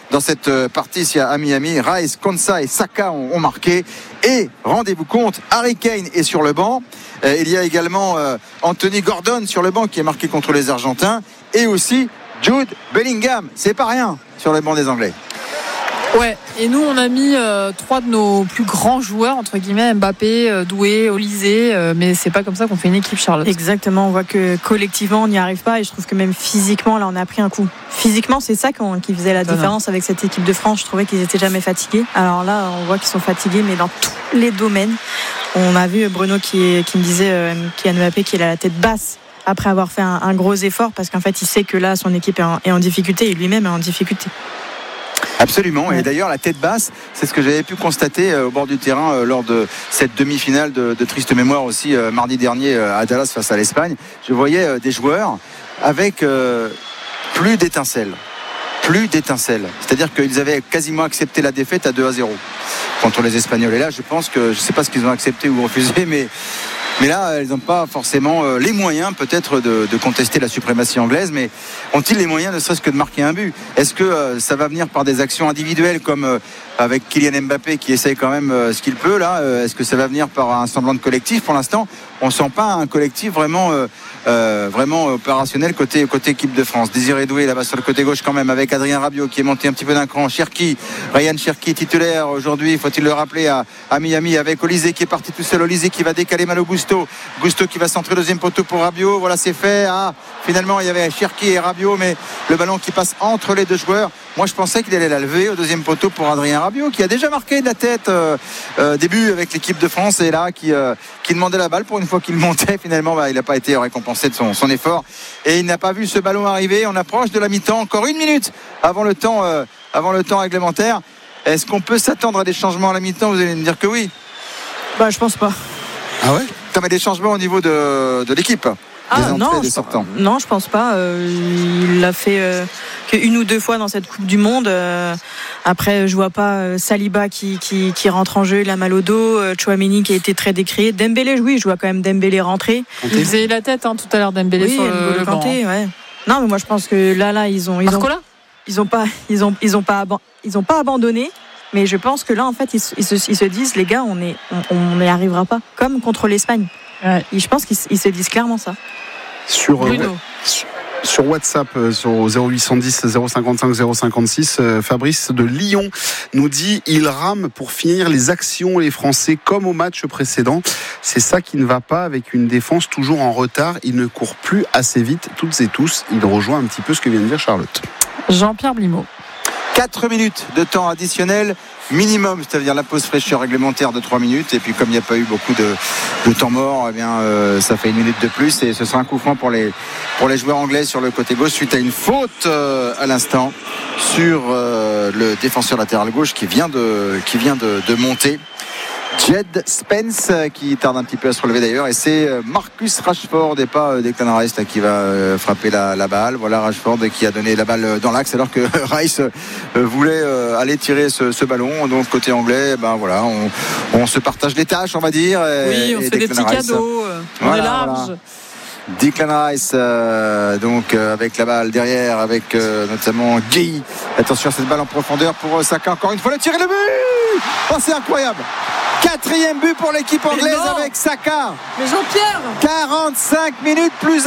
dans cette partie ici à Miami. Rice, Konsa et Saka ont marqué. Et rendez-vous compte, Harry Kane est sur le banc. Il y a également Anthony Gordon sur le banc qui est marqué contre les Argentins. Et aussi Jude Bellingham. C'est pas rien sur le banc des Anglais. Ouais, et nous on a mis 3 de nos plus grands joueurs, entre guillemets, Mbappé, Doué, Olysée, mais c'est pas comme ça qu'on fait une équipe, Charlotte. Exactement, on voit que collectivement on n'y arrive pas, et je trouve que même physiquement là on a pris un coup. Physiquement c'est ça qui faisait la différence avec cette équipe de France. Je trouvais qu'ils étaient jamais fatigués. Alors là on voit qu'ils sont fatigués, mais dans tous les domaines. On a vu Bruno qui me disait Kylian Mbappé qu'il a la tête basse après avoir fait un gros effort, parce qu'en fait il sait que là son équipe est en difficulté, et lui-même est en difficulté. Absolument, et d'ailleurs la tête basse, c'est ce que j'avais pu constater au bord du terrain lors de cette demi-finale de triste mémoire aussi mardi dernier à Dallas face à l'Espagne. Je voyais des joueurs avec plus d'étincelles. C'est-à-dire qu'ils avaient quasiment accepté la défaite à 2-0 contre les Espagnols. Et là, je pense que, je ne sais pas ce qu'ils ont accepté ou refusé, mais là, ils n'ont pas forcément les moyens peut-être de contester la suprématie anglaise, mais ont-ils les moyens ne serait-ce que de marquer un but ? Est-ce que ça va venir par des actions individuelles comme avec Kylian Mbappé qui essaye quand même ce qu'il peut là ? Est-ce que ça va venir par un semblant de collectif ? Pour l'instant, on ne sent pas un collectif vraiment opérationnel côté équipe de France. Désiré Doué là-bas sur le côté gauche quand même, avec Adrien Rabiot qui est monté un petit peu d'un cran. Ryan Cherki titulaire aujourd'hui, faut-il le rappeler, à Miami, avec Olysée qui est parti tout seul. Olysée qui va décaler Malo Gusto qui va centrer deuxième poteau pour Rabiot. Voilà, c'est fait. Finalement il y avait Cherki et Rabiot, mais le ballon qui passe entre les deux joueurs. Moi je pensais qu'il allait la lever au deuxième poteau pour Adrien Rabiot, qui a déjà marqué de la tête début avec l'équipe de France, et là qui demandait la balle pour une fois qu'il montait. Finalement il n'a pas été récompensé de son effort, et il n'a pas vu ce ballon arriver. On approche de la mi-temps, encore 1 minute avant le temps réglementaire. Est-ce qu'on peut s'attendre à des changements à la mi-temps ? Vous allez me dire que oui. Je pense pas. Ah ouais ? T'as des changements au niveau de l'équipe ? Non, je pense pas. Il l'a fait qu'une ou deux fois dans cette Coupe du Monde. Après, je vois pas Saliba qui rentre en jeu, il a mal au dos. Tchouaméni qui a été très décrié. Dembélé, oui, je vois quand même Dembélé rentrer. Il faisait la tête tout à l'heure, Dembélé, sur le banc. Ouais. Non, mais moi je pense que là ils ont pas abandonné. Mais je pense que là, en fait, ils se disent, les gars, on n'y arrivera pas, comme contre l'Espagne. Ouais. Et je pense qu'ils se disent clairement ça. Sur WhatsApp, sur 0810 055 056, Fabrice de Lyon nous dit: il rame pour finir les actions, les Français, comme au match précédent. C'est ça qui ne va pas, avec une défense toujours en retard. Ils ne courent plus assez vite, toutes et tous. Il rejoint un petit peu ce que vient de dire Charlotte. Jean-Pierre Blimaud. 4 minutes de temps additionnel minimum, c'est-à-dire la pause fraîcheur réglementaire de 3 minutes, et puis comme il n'y a pas eu beaucoup de temps mort, ça fait 1 minute de plus, et ce sera un coup franc pour les joueurs anglais sur le côté gauche suite à une faute à l'instant sur le défenseur latéral gauche qui vient de monter, Jed Spence, qui tarde un petit peu à se relever d'ailleurs, et c'est Marcus Rashford et pas Declan Rice qui va frapper la balle. Voilà Rashford qui a donné la balle dans l'axe alors que Rice voulait aller tirer ce ballon. Donc côté anglais, on se partage les tâches, on va dire. Oui, on se fait des petits cadeaux, on est large. Voilà. Declan Rice avec la balle derrière, avec notamment Guy. Attention à cette balle en profondeur pour Saka, encore une fois le tir et le but. C'est incroyable. 4e but pour l'équipe anglaise avec Saka. Mais Jean-Pierre, 45 minutes plus 1.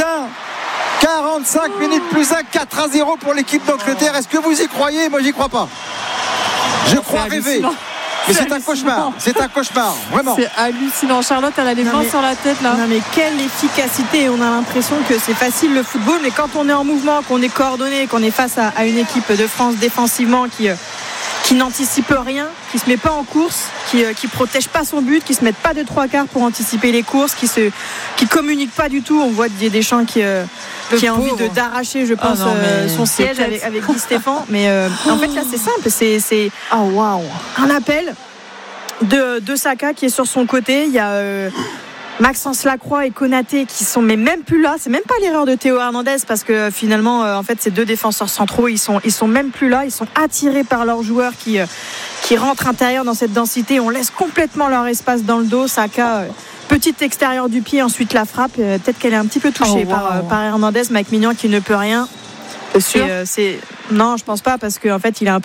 45 minutes plus 1, 4-0 pour l'équipe d'Angleterre. Est-ce que vous y croyez ? Moi j'y crois pas. Je crois rêver. Mais c'est un cauchemar, vraiment. C'est hallucinant. Charlotte, elle a les mains sur la tête là. Non mais quelle efficacité. On a l'impression que c'est facile le football, mais quand on est en mouvement, qu'on est coordonné, qu'on est face à une équipe de France défensivement qui n'anticipe rien, qui se met pas en course, qui protège pas son but, qui se met pas de 3/4 pour anticiper les courses, qui communique pas du tout. On voit Didier Deschamps qui a envie d'arracher, je pense, son siège avec Guy Stéphane. Mais en fait là c'est simple, c'est un appel de Saka qui est sur son côté. Il y a Maxence Lacroix et Konaté qui sont mais même plus là. C'est même pas l'erreur de Théo Hernandez, parce que finalement en fait ces deux défenseurs centraux ils sont même plus là. Ils sont attirés par leurs joueurs qui rentrent intérieur dans cette densité. On laisse complètement leur espace dans le dos. Saka petit extérieur du pied, ensuite la frappe, peut-être qu'elle est un petit peu touchée par Hernandez. Mike Mignon qui ne peut rien. C'est sûr. Non, je pense pas, parce qu'en fait il est un